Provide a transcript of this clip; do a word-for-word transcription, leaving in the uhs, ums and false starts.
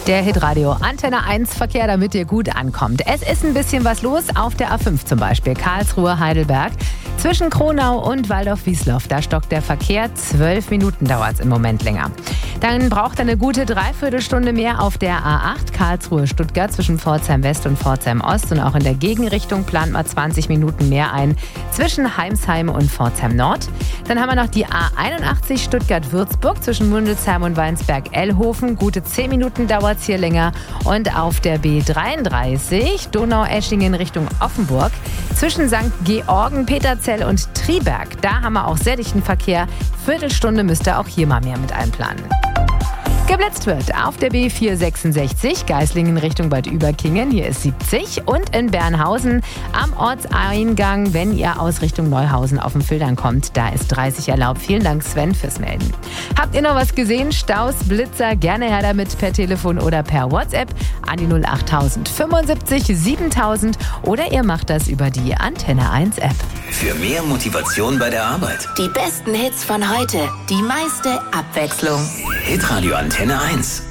Der Hitradio Antenne eins Verkehr, damit ihr gut ankommt. Es ist ein bisschen was los auf der A fünf zum Beispiel. Karlsruhe-Heidelberg. Zwischen Kronau und Waldorf-Wieslow, da stockt der Verkehr. Zwölf Minuten dauert es im Moment länger. Dann braucht er eine gute Dreiviertelstunde mehr auf der A acht Karlsruhe-Stuttgart zwischen Pforzheim West und Pforzheim Ost. Und auch in der Gegenrichtung plant man zwanzig Minuten mehr ein zwischen Heimsheim und Pforzheim Nord. Dann haben wir noch die A einundachtzig Stuttgart-Würzburg zwischen Mundelsheim und Weinsberg-Ellhofen. Gute zehn Minuten dauert es hier länger. Und auf der B dreiunddreißig Donaueschingen Richtung Offenburg zwischen Sankt Georgen, Peterzell und Triberg. Da haben wir auch sehr dichten Verkehr. Viertelstunde müsst ihr auch hier mal mehr mit einplanen. Geblitzt wird auf der B vierhundertsechsundsechzig Geislingen Richtung Bad Überkingen, hier ist siebzig. Und in Bernhausen am Ortseingang, wenn ihr aus Richtung Neuhausen auf den Filtern kommt, da ist dreißig erlaubt. Vielen Dank, Sven, fürs Melden. Habt ihr noch was gesehen? Staus, Blitzer, gerne her damit per Telefon oder per WhatsApp an die null acht fünfundsiebzig siebentausend oder ihr macht das über die Antenne eins App. Für mehr Motivation bei der Arbeit. Die besten Hits von heute, die meiste Abwechslung. Hitradio Antenne eins.